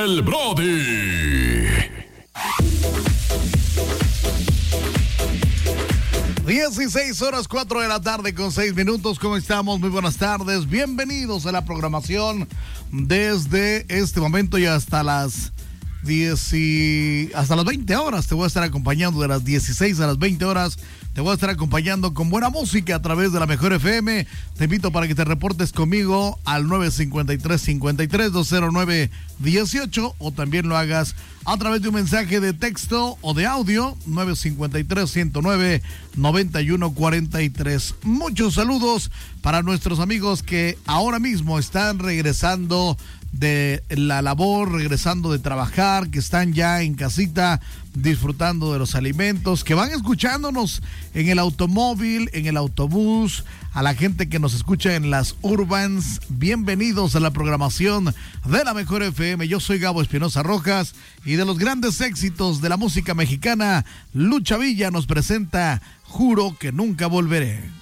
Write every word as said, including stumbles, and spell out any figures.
El Brody. dieciséis horas cuatro de la tarde con seis minutos. ¿Cómo estamos? Muy buenas tardes. Bienvenidos a la programación desde este momento y hasta las diez y hasta las veinte horas. Te voy a estar acompañando de las dieciséis a las veinte horas. Te voy a estar acompañando con buena música a través de la Mejor F M. Te invito para que te reportes conmigo al nueve cinco tres, cinco tres, dos cero nueve, uno ocho o también lo hagas a través de un mensaje de texto o de audio nueve cinco tres, ciento nueve, noventa y uno cuarenta y tres. Muchos saludos para nuestros amigos que ahora mismo están regresando de la labor, regresando de trabajar, que están ya en casita disfrutando de los alimentos, que van escuchándonos en el automóvil, en el autobús, a la gente que nos escucha en las urbans. Bienvenidos a la programación de la Mejor F M. Yo soy Gabo Espinosa Rojas y de los grandes éxitos de la música mexicana, Lucha Villa nos presenta Juro que nunca volveré.